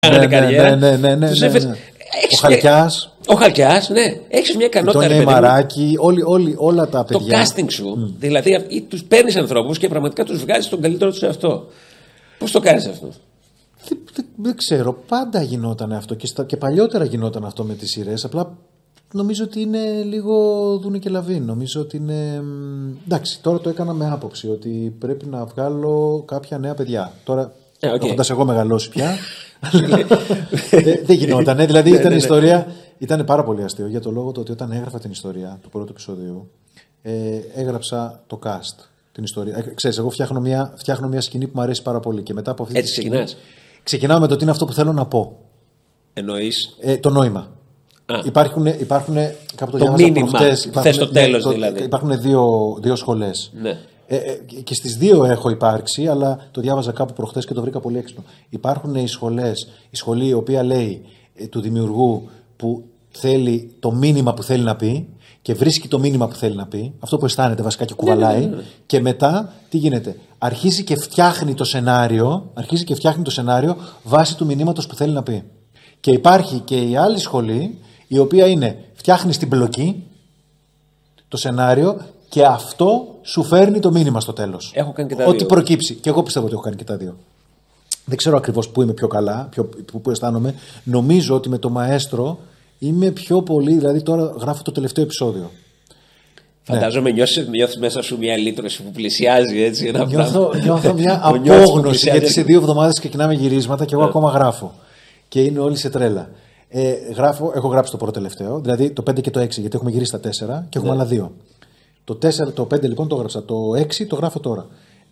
Ναι. Ο Χαλκιάς. Ο Χαλκιάς, ναι. Έχεις μια ικανότητα. Η Τόνια Μαράκη, όλα τα παιδιά. Το casting σου. Δηλαδή, τους παίρνεις ανθρώπους και πραγματικά τους βγάζεις τον καλύτερο τους εαυτό. Πώς το κάνεις αυτό? Δεν ξέρω. Πάντα γινόταν αυτό και παλιότερα γινόταν αυτό με τις σειρές. Απλά νομίζω ότι είναι λίγο δούνε και λαβίν. Νομίζω ότι είναι. Εντάξει, τώρα το έκανα με άποψη ότι πρέπει να βγάλω κάποια νέα παιδιά. Τώρα, έχοντας εγώ μεγαλώσει πια. Δεν γινόταν. Δηλαδή ήταν η ιστορία. Ήταν πάρα πολύ αστείο για το λόγο ότι όταν έγραφα την ιστορία του πρώτου επεισοδίου, έγραψα το cast. Την ιστορία. Ξέρεις, εγώ φτιάχνω μια σκηνή που μου αρέσει πάρα πολύ. Και μετά από αυτή έτσι ξεκινάς. Ξεκινάω με το τι είναι αυτό που θέλω να πω. Εννοείς? Το νόημα. Υπάρχουν κάπου το μήνυμα. Θες το τέλος δηλαδή. Υπάρχουν δύο σχολές. Ναι. Και στις δύο έχω υπάρξει, αλλά το διάβαζα κάπου προχθές και το βρήκα πολύ έξυπνο. Υπάρχουν οι σχολές, η σχολή η οποία λέει του δημιουργού που θέλει το μήνυμα που θέλει να πει και βρίσκει το μήνυμα που θέλει να πει, αυτό που αισθάνεται βασικά και κουβαλάει, και μετά τι γίνεται? Αρχίζει και φτιάχνει το σενάριο βάσει του μηνύματος που θέλει να πει. Και υπάρχει και η άλλη σχολή, η οποία είναι φτιάχνει στην πλοκή το σενάριο και αυτό σου φέρνει το μήνυμα στο τέλος. Έχω κάνει και τα Ό,τι δύο. προκύψει. Και εγώ πιστεύω ότι έχω κάνει και τα δύο. Δεν ξέρω ακριβώς πού είμαι πιο καλά, πού αισθάνομαι. Νομίζω ότι με το Μαέστρο είμαι πιο πολύ, δηλαδή τώρα γράφω το τελευταίο επεισόδιο. Φαντάζομαι νιώθεις μέσα σου μια λύτρωση που πλησιάζει έτσι. Νιώθω μια απόγνωση, γιατί σε 2 εβδομάδες ξεκινάμε γυρίσματα και εγώ ακόμα γράφω. Και είναι όλοι σε τρέλα. Έχω γράψει το πρώτο τελευταίο, δηλαδή το 5 και το 6, γιατί έχουμε γυρίσει τα 4 και έχουμε άλλα 2. Το 5 λοιπόν το έγραψα, το 6 το γράφω τώρα.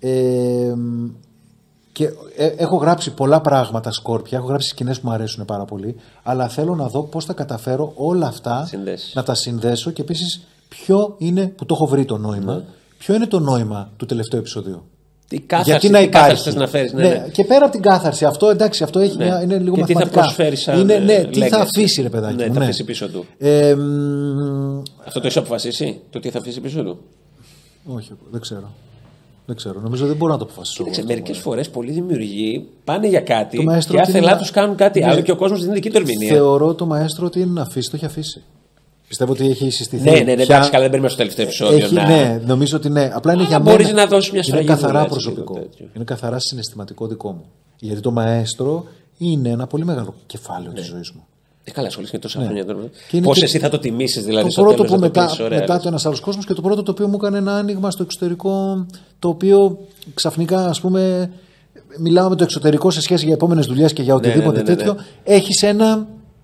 Και έχω γράψει πολλά πράγματα σκόρπια, έχω γράψει σκηνές που μου αρέσουν πάρα πολύ, αλλά θέλω να δω πώς θα καταφέρω όλα αυτά να τα συνδέσω και επίσης ποιο είναι, που το έχω βρει το νόημα, ποιο είναι το νόημα του τελευταίου επεισοδίου. Γιατί να υπάρχει. Να φέρεις, και πέρα από την κάθαρση, αυτό εντάξει, αυτό έχει είναι λίγο και μαθηματικά. Τι θα προσφέρει σαν τι θα αφήσει, ρε παιδάκι. Τι θα αφήσει πίσω του. Αυτό το έχεις αποφασίσει, το τι θα αφήσει πίσω του? Όχι, δεν ξέρω. Νομίζω δεν μπορώ να το αποφασίσω. Μερικές φορές πολλοί δημιουργοί πάνε για κάτι και άθελά τους κάνουν κάτι άλλο και ο κόσμος δίνει δική του ερμηνεία. Θεωρώ το Μαέστρο ότι είναι να αφήσει, το έχει αφήσει. Πιστεύω ότι έχει συστηθεί. Ναι, εντάξει, καλά, δεν παίρνουμε στο τελευταίο επεισόδιο. Ναι, νομίζω ότι ναι. Απλά είναι για μένα. Μπορείς να δώσεις μια σφραγίδα. Είναι καθαρά προσωπικό. Είναι καθαρά συναισθηματικό δικό μου. Γιατί το Μαέστρο είναι ένα πολύ μεγάλο κεφάλαιο της ζωής μου. Καλά, ασχολείσαι και τόσα χρόνια τώρα. Πώς εσύ θα το τιμήσεις, δηλαδή? Το πρώτο που μετά το ένας άλλος κόσμος και το πρώτο το οποίο μου έκανε ένα άνοιγμα στο εξωτερικό, το οποίο ξαφνικά, ας πούμε, μιλάω με το εξωτερικό σε σχέση για επόμενες δουλειές και για οτιδήποτε τέτοιο. Έχεις ένα.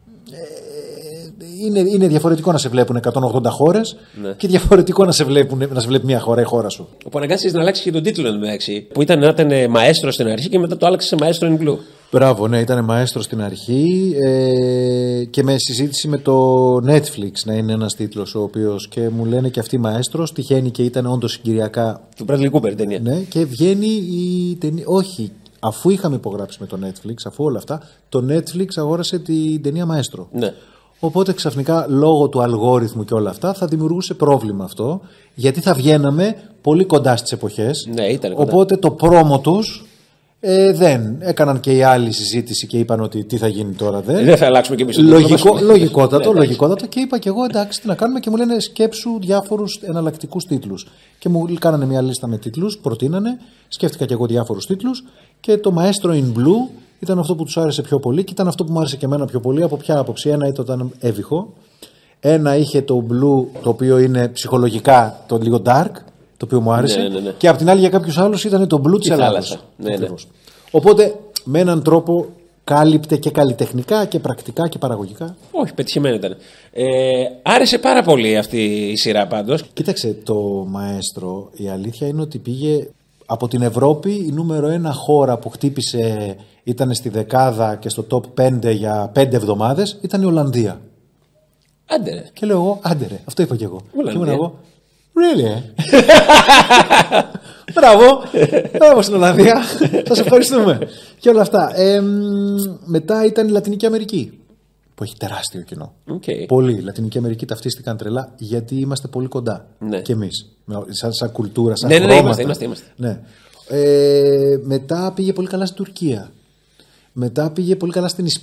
Είναι διαφορετικό να σε βλέπουν 180 χώρες και διαφορετικό να σε βλέπει μια χώρα, η χώρα σου. Όπου αναγκάστηκες να αλλάξεις και τον τίτλο εντωμεταξύ. Που ήταν να ήταν Μαέστρο στην αρχή και μετά το άλλαξε σε Μαέστρο in Blue. Μπράβο, ναι, ήταν Μαέστρο στην αρχή και με συζήτηση με το Netflix να είναι ένας τίτλος ο οποίος και μου λένε και αυτοί Μαέστρος. Τυχαίνει και ήταν όντως συγκυριακά. Του Bradley Cooper ταινία. Ναι, και βγαίνει η ταινία. Όχι. Αφού είχαμε υπογράψει με το Netflix, αφού όλα αυτά, το Netflix αγόρασε την ταινία Μαέστρο. Ναι. Οπότε ξαφνικά λόγω του αλγόριθμου και όλα αυτά θα δημιουργούσε πρόβλημα αυτό, γιατί θα βγαίναμε πολύ κοντά στις εποχές. Ναι, ήταν κοντά. Οπότε το πρόμο τους δεν έκαναν και οι άλλοι συζήτηση και είπαν ότι τι θα γίνει τώρα. Δεν θα αλλάξουμε και εμείς. Λογικότατο. Και είπα και εγώ εντάξει, τι να κάνουμε, και μου λένε σκέψου διάφορους εναλλακτικούς τίτλους. Και μου κάνανε μια λίστα με τίτλους, προτείνανε, σκέφτηκα και εγώ διάφορους τίτλους και το Maestro in Blue ήταν αυτό που τους άρεσε πιο πολύ και ήταν αυτό που μου άρεσε και εμένα πιο πολύ. Από ποια άποψη? Ένα ήταν έβυχο, ένα είχε το blue το οποίο είναι ψυχολογικά το λίγο dark, το οποίο μου άρεσε, ναι. και από την άλλη για κάποιους άλλους ήταν το blue της Ελλάδας. Ναι. Οπότε με έναν τρόπο κάλυπτε και καλλιτεχνικά και πρακτικά και παραγωγικά. Όχι, πετυχημένο ήταν. Άρεσε πάρα πολύ αυτή η σειρά πάντως. Κοίταξε, το Μαέστρο, η αλήθεια είναι ότι πήγε από την Ευρώπη, η νούμερο 1 χώρα που χτύπησε, ήταν στη δεκάδα και στο top 5 για 5 εβδομάδες, ήταν η Ολλανδία. Άντε ρε. Και λέω εγώ, άντε ρε, αυτό είπα και εγώ. Ολλανδία. Και ήμουν εγώ, really? Μπράβο στην Ολλανδία, σας ευχαριστούμε. Και όλα αυτά. Μετά ήταν η Λατινική Αμερική, που έχει τεράστιο κοινό. Πολύ. Η Λατινική Αμερική ταυτίστηκαν τρελά, γιατί είμαστε πολύ κοντά. Ναι. Και εμείς. Σαν κουλτούρα, σαν χρώματα. Ναι, είμαστε. Ναι. Μετά πήγε πολύ καλά στην Τουρκία. Μετά πήγε πολύ καλά στην Ισπανία.